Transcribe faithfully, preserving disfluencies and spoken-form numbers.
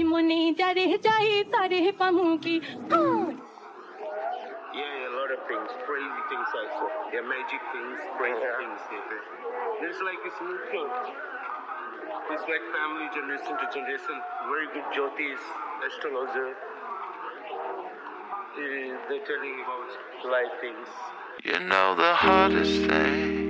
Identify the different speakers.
Speaker 1: মনে যারে চাই তারে পামু কি
Speaker 2: Yeah, a lot of things, crazy things also. Yeah, magic things, crazy yeah. things. Yeah. It's like it's neutral. It's like family, generation to generation. Very good Jyotis, astrologer. Uh, they're telling about life things.
Speaker 3: You know the hardest thing